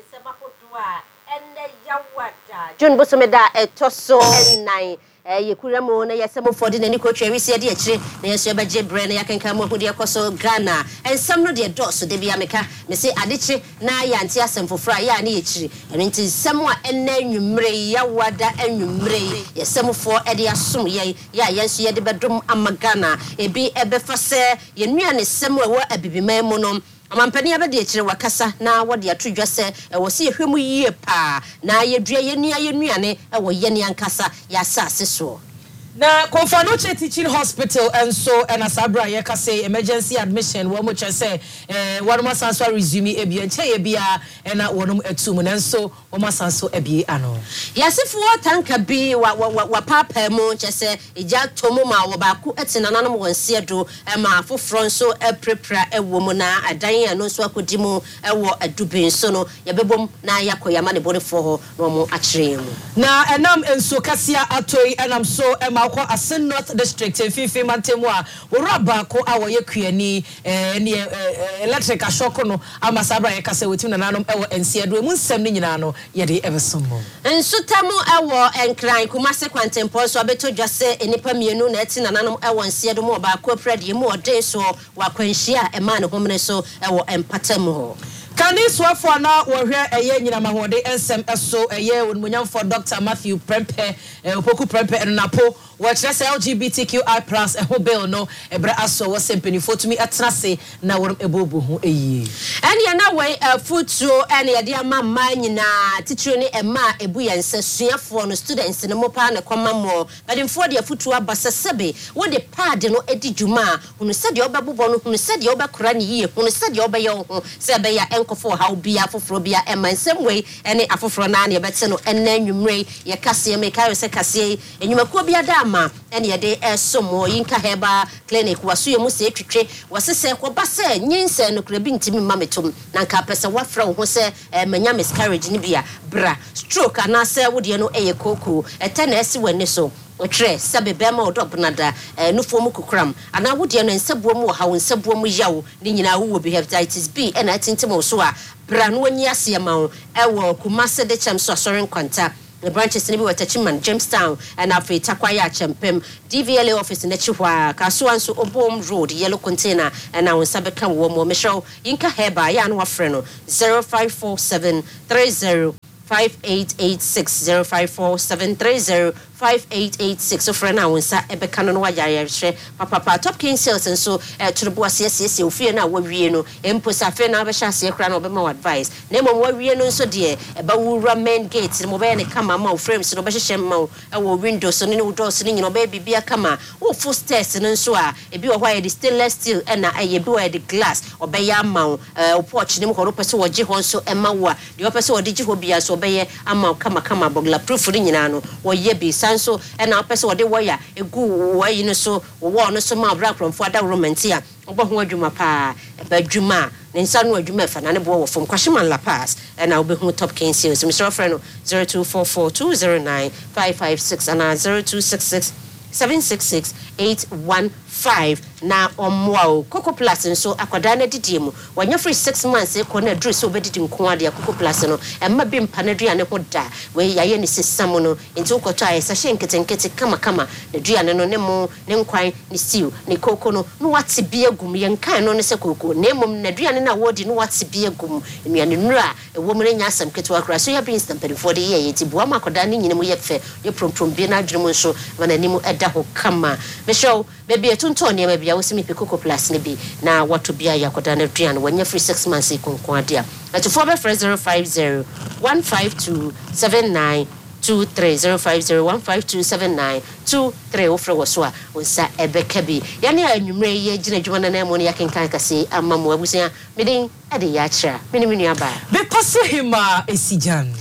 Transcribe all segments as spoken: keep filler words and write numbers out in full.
June Bosomeda etoso nine eh yekuramo na yesemo fodi na nikotwe wisi de akire na yeso abaje bre na yakenka mo hudi akoso Ghana ensam no de doso de bia meka me se adeche na ya anti asemfofra ya na yekire eno nti semo a ena nwumre ya wada anwumre yesemo fo e de asom ye ya yenso ye de bedom amagana ebi ebefa se ye nuane semo e wo abibiman mu no amampani abede akire wakasa na wode atodwa se e wo se yehwemu yie pa na yedua yenua yenuane e wo ye ne ankasa ya asase so na Konfanoche Teaching Hospital and so and asabra ye ka say emergency admission wo mo che say eh wo mo sanso resume ebi enche ye bia e na wo no etum na so wo mo sanso ebi ano yasefo tanka bi wa wa papa mu che say eja tomu ma wo ba ku etina nanom wonse do e ma afofro so e prepra e wo mu na adan anu so akodi mu e wo adubin so no ye bebom na yakoyama ne bonefo ho no mo akire mu na enam enso kasia atoi enam so e ma kwa Asin North District fifi mantemwa uraba ko awoye kuani eh ne electric shock no amasabra ye kase wetim na nanom ewo ensiado mu nsem ni nyina no ye de ebesomo ensutamu ewo enkran kumase kwantempo so abeto dwase enipa mienu na eti na nanom ewo ensiado mu oba ko predi mu ode so wakwanhia e ma ne homne so ewo empatamu ho Kani swafo na wohwe eye nyina mahode ensem eso eye wonmunyamfo Doctor Matthew Prempe opoku Prempe napo wo kire se L G B T Q I plus eho bill no ebra aso wo sempeni fotumi atrase na worum ebobu ho eyi ene na we futuo ene ye de ama ma nyina titire ne ema ebu yense suafo no students ne mopa ne koma mo badimfo de futuo abasesebe wo de pad no edi djuma hunu se de obabobɔ no hunu se de obakora ne yie hunu se de obɛyɛ ho se be ya enkofo how bia afoforo bia ema nsem we ene afoforo na ne bete no ena nwumre ye kase me kai se kase enyumakuo bia da ma ene ye de esomo yinka heba clinic waso ye mu se twetwe wasese ko ba se nyinse no kura bi ntimi mametom na nka pese wafra ho se manya miscarriage ni bia bra stroke ana se wode no eye koko ete na esi wani so otre sabe bema odop nada nufo mu kukram ana wode no nsebo mu ha wo nsebo mu yawo ni nyina wo bi hepatitis B ena atintim so a bra no anyi ase ma wo ewo kumase de chem so asoren kwanta the branches ni bi watachiman Jamestown and afi takwaya chempem D V L A office na chihwa kasuan so obom road yellow container and now sabeka wo mo mesho yinka heba ya no wafre no zero five four seven three zero five eight eight six zero five four seven three zero five eight eight six so friend na wonsa ebeka no wayare hwe papa top king sales and so turbo asese ofie na wawie no empo safe na abehya ase kra na obema advice na mom wawie no nso de eba wura main gate mo be ne kama ma frames no behye ma ewo windows no ne doors no nyino be bibia kama wo full stairs no nso a ebi wo hwa de stainless steel na aye bi wo de glass obeya ma o porch ne mo ko pese wo je ho nso ema wo a de opese wo de je ho bia so obeye ama kama kama bogla proof ni nyina no wo ye bi so and our person what they wire a good way you know so war no so ma bra from for that romantia obo ho adwuma pa badwuma ne nsa no adwuma fa na ne bo wo from kwashiman la pass and I will be top king sales Mister Friend zero two four four two zero nine five five six and zero two six six seven six six eight one five na omwa Coco Plus nso akwada na didiemu wanya free six months e ko na dru so obedidi nko ade Coco Plus no emma bi mpa na duane ho da we yaye ne sesam no nti ukoto aye sa hyenkete nkete kama kama na duane no ne mo ne nkwan ne stew ne koko no no wate bi agum ye nkan no ne se koko ne mom na duane na wodi no wate bi agum nuane nura e wo mre nya asam kete wakra so ya bi instant for the year yeti bo amakoda ne nyine mo ye fe ye promptom bi na adwene mo nso wana nimu eda ho kama me show baby tonto ne ma bia wo simi Coco Plus ne bi na wato bia yakoda na duane wanya free six months e konkon adia at four be zero five zero one five two seven nine two three zero five zero one five two seven nine two three ofre wo so a wonsa ebeka bi ya ne anwumre ye gina dwuma na mo ne yakenkan kase amma mo abusia medin ade ya kira mini mini aba be paso hima esijan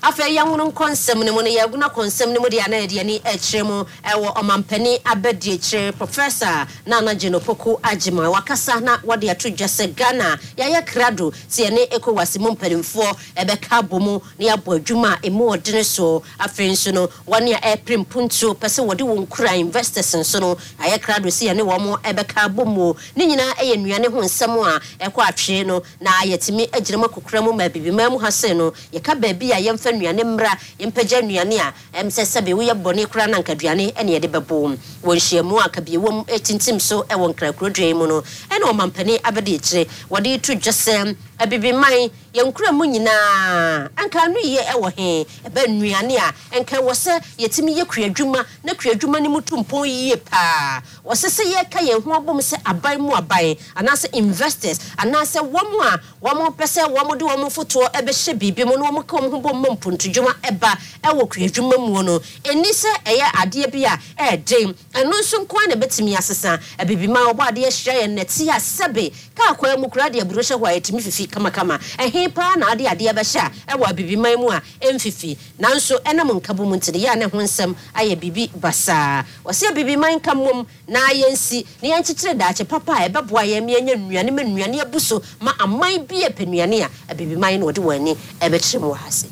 afa ya wono konsem ne mo ne ya guna konsem ne mo dia na de ni e kire mo e wo omampani abadie kire professor Nana Jenopoku Agyeman wakasa na wode atodwa se Ghana ya ya krado se ne ECOWAS mo mpanimfo e be ka bomu ne ya bo adwuma e mo odene so afa nso no wone ya eprim puntu pese wode won kura investors nso no aya krado se ne wo mo e be ka bomu ne nyina eye nuane ho nsem a e kwa atwe no na ayetimi agirema kokura mu ma bibima mu hase no ye ka ba bi a yemfa nuane mra yempagya nuane a em sesebe wo ye bone kura na nkaduane ene ye de bebo won hyiamu aka bi wom etintim so e won kra krodwe mu no ene o mampani abede kire wode tu dwesem abibiman yenkura mu nyina anka no ye e wo he e ba nuane a enka wo se yetimi ye kuadwuma na kuadwuma ne mutumpon yie pa wo se se ye ka ye ho abom se aban mu aban anase investors anase womo a womo pese womo de womo foto e be hye bibi mu no womo ka womo bom mpontudwuma eba e wo kuadwuma mu no eni se eye ade bi a e den eno nso nko na betimi asesa abibiman obo ade hye ye neti asebe ka akwa mu kura de aburo hye ho ayetimi fifi kama kama ehe pa na ade ade ba hye e wo abibiman mu a emfifi nanso enam nkabo mu ntide ya ne ho nsem aye bibi basa wose abibiman kamom na yensi ne yankyekire daache papa e beboa ye me anya nuane ma nuane abuso ma aman bi e penuane a abibiman no de wani e be kire mu hase.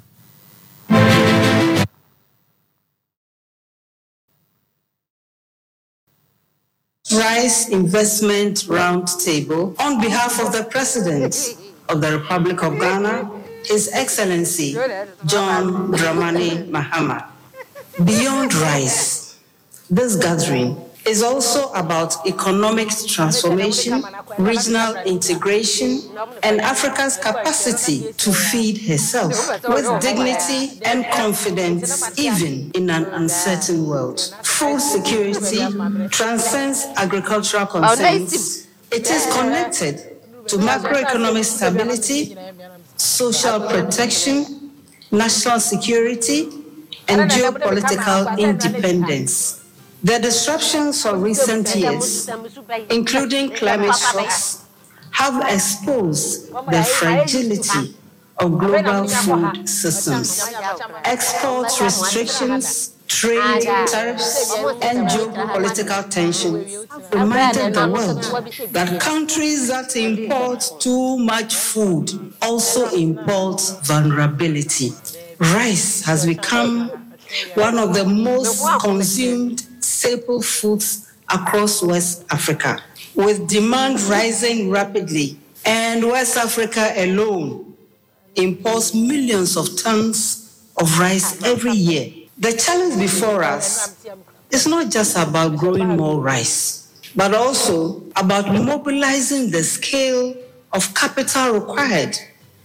Rice Investment Roundtable on behalf of the President of the Republic of Ghana, His Excellency John Dramani Mahama. Beyond rice, this gathering is also about economic transformation, regional integration, and Africa's capacity to feed herself with dignity and confidence, even in an uncertain world. Food security transcends agricultural concerns. It is connected to macroeconomic stability, social protection, national security, and geopolitical independence. The disruptions of recent years, including climate shocks, have exposed the fragility of global food systems. Export restrictions, trade tariffs, and geopolitical tensions reminded the world that countries that import too much food also import vulnerability. Rice has become one of the most consumed staple foods across West Africa, with demand rising rapidly, and West Africa alone imports millions of tons of rice every year. The challenge before us is not just about growing more rice, but also about mobilizing the scale of capital required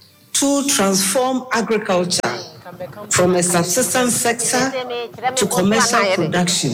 to transform agriculture from a subsistence sector to commercial production,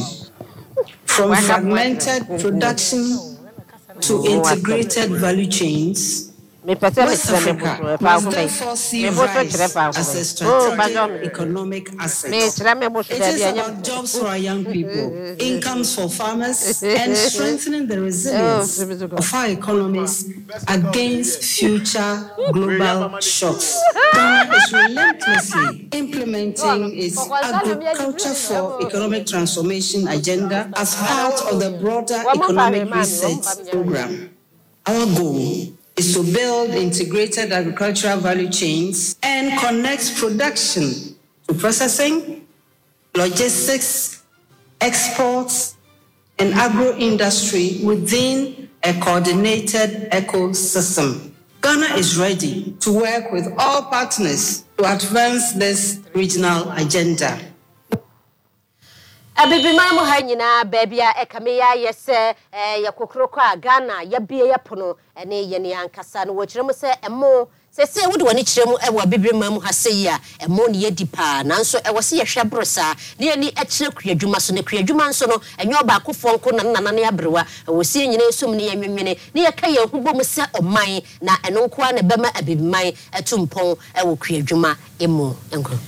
from fragmented production to integrated value chains. West Africa must therefore see rice as a strategic economic asset. It is about jobs for our young people, incomes for farmers, and strengthening the resilience of our economies against future global shocks. Ghana is relentlessly implementing its agriculture for economic transformation agenda as part of the broader economic reset program. Our goal is to build integrated agricultural value chains and connect production to processing, logistics, exports, and agro-industry within a coordinated ecosystem. Ghana is ready to work with all partners to advance this regional agenda. Abibiman mu hanyina babia ekameya yese eh yakokroko a Ghana ya bie yapono ene ye ne ankasa no wokire mu se emo se se wode woni kire mu ewo abibiman mu hase ya emo ne yedi pa nanso ewo se ye hwebrosa ne ani akire kuadwuma so ne kuadwuma nso no enyo ba akofo nko na nana ne abrewa ewo se nyina esum ne yanwenwene ne ye ka ye hubom se oman na eno nko na bema abibiman etumpon ewo kuadwuma emo enko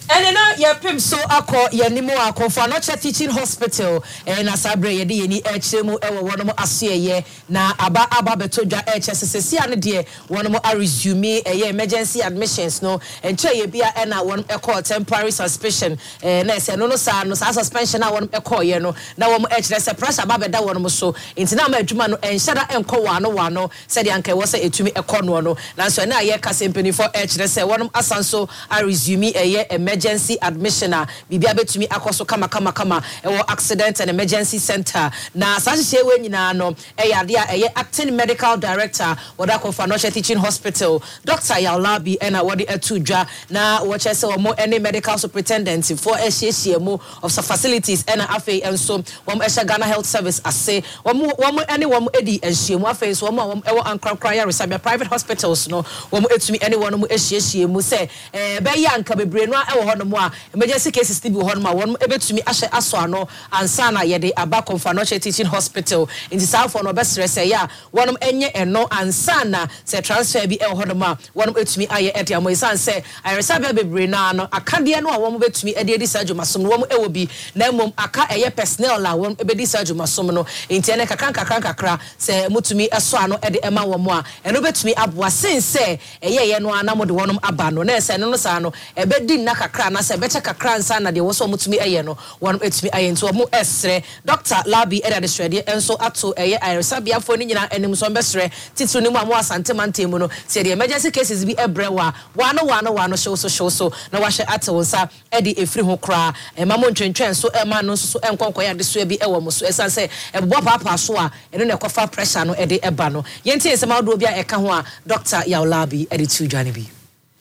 And now your pim so ako yanimo ako for not teaching hospital and asabre ye de ni echemu ewo wono mo aseye na aba aba betodwa H S S C ane de wono mo a resume eye emergency admissions no enche ye bia e na wono e call temporary suspension eh na se no no sa no sa suspension na wono e call ye no na wono H S S pressure ba beda wono mo so enti na ma adwuma no enhyada enko wano wano se de anka wo se etumi e call no no na so na ye ka sempany for H S S wono asanso a resume eye emergency admissioner bibia betumi akoso kama kama kama ewo accident and emergency center na sahye we nyina no eyade a eye acting medical director woda kofa no teaching hospital Doctor Yaulabi ena wodi etudwa na wo chese wo any medical superintendent for ehyiehyiemu of some facilities ena afei enso wo ehya Ghana Health Service ase wo wo any wo edi ehyiemu afei so wo wo ewo ankrankra ya resabia private hospitals no wo etumi any wo no ehyiehyiemu se eh be yanka bebre no ewo ho no mo a emergency cases ti bi ho no ma wo ebetumi ahye aso ano ansa na yede aba Komfa no teaching hospital in the south for no be stress ya wo no enye eno ansa na se transfer bi ewo ho no ma wo no etumi aye ede amo isan se aresabia bebre na no akade no a wo betumi ede edi sajumasom wo ewo bi na mom aka eye personnel la wo ebedi sajumasom no enti ene kakran kakran kakra se mutumi eso ano ede ema wo mo a eno betumi aboa sense eye ye no ana mo de wonom aba no na se no no sa no ebedi na kakra na se beche kakra nsa na de wo so mutumi eye no wonom etumi aye nti wo mo esre Doctor Labi eda de shrede enso ato eye aresabia fo ni nyina enim so besre titru ni mu amo asante mantemu no se de emergency cases bi ebrewa wano wano wano show so show so na wahye ate wo nsa edi efri ho kra ema mo ntwentwen so ema no so enkonko ya de so bi ewo mo so esan se ebo papa so a eno ne kofa pressure no edi eba no yenti nsema odo bia eka ho a Doctor Yaulabi edi tu dwane bi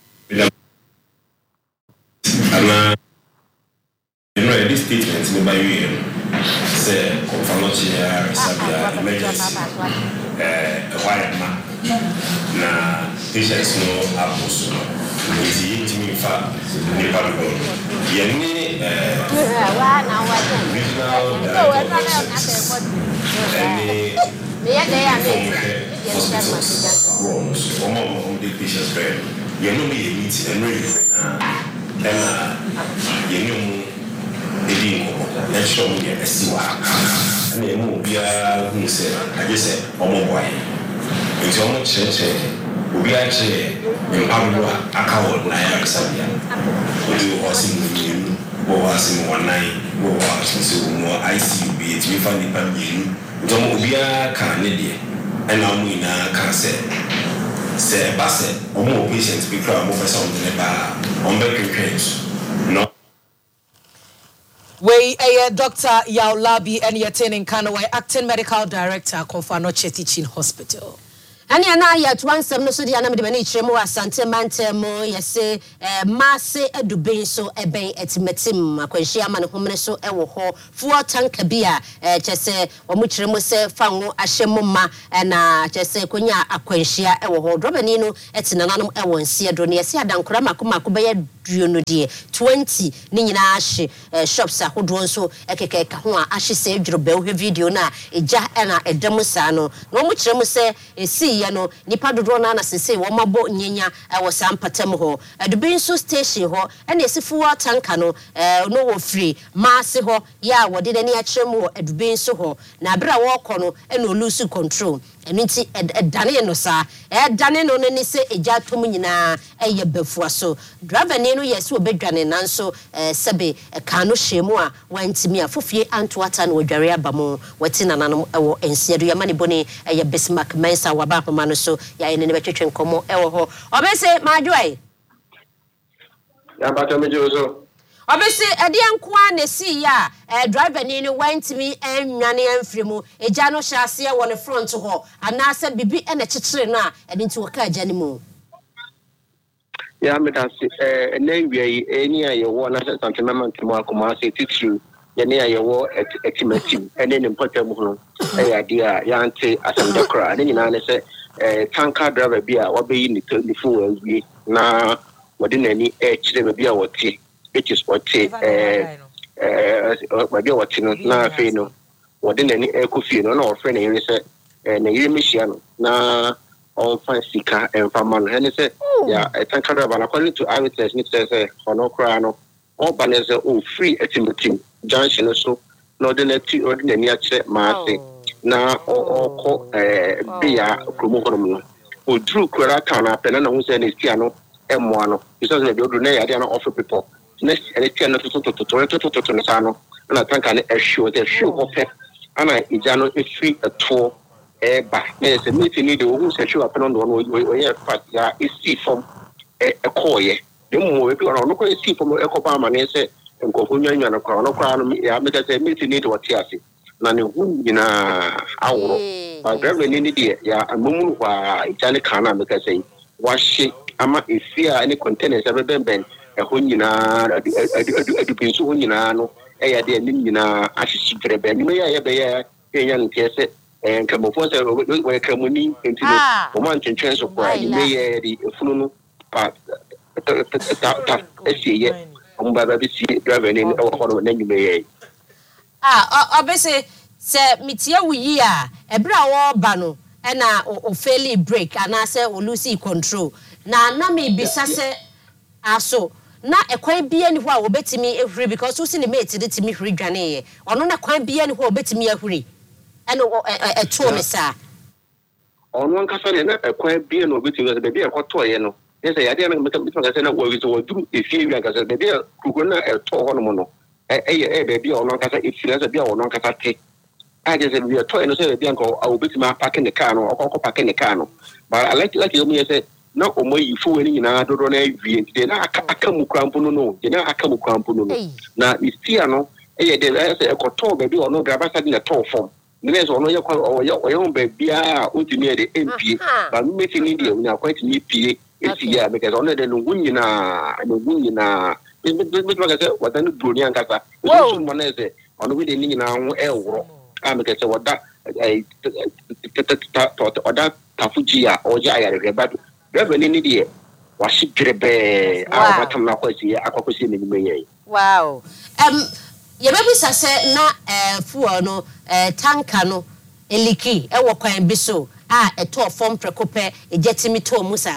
ana you know this statement me by you say Komfa no chia sabia emergency eh why ma na patients no abuso iti intimi fa ni palugo yeni eh wa na wa any me ya dey am rooms omo omo the patients bed you know me meet and really na yeni mu edi ko na show me esiwa na emu bia hu se aje se omo boy enti omo cheche obi ache empamlo akawo na ya sabia odu osim ni wo asim wanai wo asim mo I C U bi eti fa ni pam yin ntomo obi aka ne de ena mu ina ka se se base omo patients bi kra mo fesa on ne ba on be credit no we a Doctor Yaulabi and Yatin Kanaway acting medical director Komfa no teaching hospital. And yana yet one some no so the anam de mani chemo asante mantemo yese eh masse edubin so eben etimetim akwanhia ma ne homne so ewo ho fuo tanka bia eh chese wo mu chiremo se fanwo ahyemo ma na chese konya akwanhia ewo ho drobani no etinananom ewo nsie do ne yese adankora makoma ko beye duono die twenty ni nyina ahye shops ahodo nso ekeke ka ho a ahye se dwuro be wo video na eja na edam sa no no mu chiremo se esi ya no nipa dodo na na sese wo mabo nyenya wo sampatam ho edubin so station ho ena esifu wa tanka no eh no wo free maase ho ya wo de ne akyerem wo edubin so ho na bra wo kɔ no ena lose control enti edane no sa edane no ne se eja tom nyina eye bafua so driver ne no yesi obedwane nanso sebe ka no hyemu a wantimi afofie antoata na odware abamo wati nananom ewo ensiedo yamane boni eye Bismarck Mensa waba homa no so ya ene ne betwetwe nkomo ewo ho obese madwai ya bato mejozo obese ede ankoa na si ya driver ni no wantimi enwane amfirimu eja no hyase e won front ho anase bibi ene kyekere no a ede nti waka aja ni mu ya metasi eh na wi eni aye wo na sentiment mo akoma se titru ye ne aye wo etimatim ene ne mpatam ho eh ade a ya ante asem kra ne nyina ne se eh tanker driver bi a wabeyi ni telephone awie na wode nani eh kyere bi a wote which is what eh eh wabe wote no na afi no wode nani eh kofi no na ofre na yiri se eh na yiri mehia no na on fansika and famano and say yeah I think according to eyewitness it says honor crano all banners all free at Timothy Junction so no the net ordinary check Marcy now or beer promotion or drew Kurakana Penana who said is piano M one because the ordinary idea offer people next and it's not to to Sano and I think I assure the show of it and I Ijano is free a tour eh back there's a meeting need who said show up on one way yeah is see from a coy the more people are not going to see from Ekobama and say and go home and a crown of crown yeah because a meeting need what Tiasi nani who in a hour but very needy yeah and Mumu Ijani Kana because say wash it ama if fear any containers ever been a hunina a dupinsu hunina eh de ni na asisi grebe ni ya ya be ya ya ntese eh kamo fo se we kamuni enti no mo antwentwen so kwa ni me ya di funu no pa ta ta esi ye mo ba ba bi si driver ni o ho na ni me ya ah obese se mitie wuyi a ebra wo ba no e na o fairly break ana se o lose control na na me bisa se aso na ekwan bia ni ho a obetimi ehuri because usi ni mate de timi huri dwane ye ono na kwan bia ni ho obetimi ehuri ene eto me sa ono nkasa ne na ekwan bia no obetimi se bia ekoto ye no yesa yade na meta meta se na wo wizo wo duru efie wi nkasa bia kuko na eto ho no mo no eh eh bia ono nkasa efie se bia ono nkasa te aje se bia to ye no se bia nko obetimi parking the car no okoko parking the car no but I like like you me say na omo yifu we ni na dodo na awie nti na aka mu krampo no no je na aka mu krampo no no na istia no e de se ekoto ba bi ono driver side na to form ne so ono ye kwa o ye on ba bia o timi e de M P ba mi meti ni de na kwa timi P A esi ya because ono de no gunyi na no gunyi na me me me ka se wada no droni ankasa so mo na se ono we de ni na ho e woro a me ka se wada ai oda tafuji ya oja ya rebadu Reverend in the was grebe a bottom na kwesi akwakwesi ni meye wow um ye bebi sase na eh fuel no eh tanka no eliki e wo kwan bi so a eto form prekope ejetimi to musa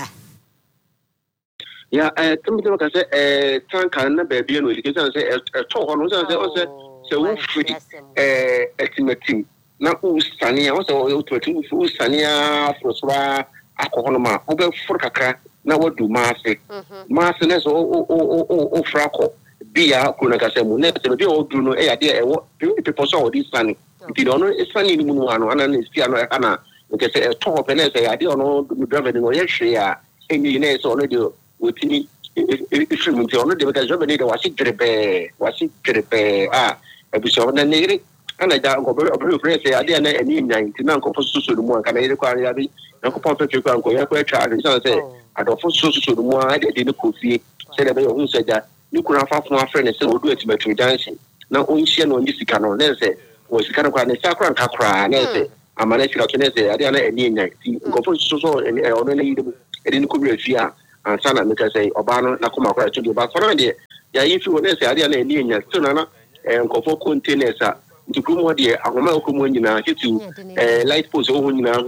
ya eh tumi tumi ka se eh tanka na ba bi no eliki say say eto ho no say say say wo free eh estimate na usania wo say wo to usania froswa akohonoma obe fur kakra na wadu maase maase ne so o o o o frako bia kuna kasemu ne se bia odu no e ya de e wo people so odi sani ti no no sani ni mu ano ana ne sia no e kana nke se e to pe ne se ya de ono driver no ye hwe ya enyi ne so no de wotini e film ti ono de be ka jobe ne de wasi grebe wasi grebe ah e bi so na ne ana da go be obi frese ya de na eni nyan ti na nko fo susu du mu kana ye kwa ya bi na ko pon pe kwa nko ya kwa twa ade so se adofo susu susu du mu a de de ko fie se de be hu se ja ni kura fa fun afre ne se odu etimetu dancing na onhie na onyi sika no ne se wo sika no kwa ne sakra nka kra ne se amana sika to ne se ade na eni nyan ti nko fo susu so e ono ne yide ede ni ko bi afie a ansa na me ka se oba no na ko makra to do ba for de ya yi fi wo ne se ade na eni nyan to na na nko fo containers a ntukumo de ahoma okumo nyina hitu eh light post o ho nyina